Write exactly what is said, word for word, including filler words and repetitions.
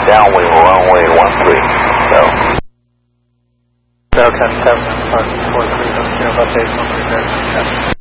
downwind runway one three. So. Delta seven, four three, zero, base one three,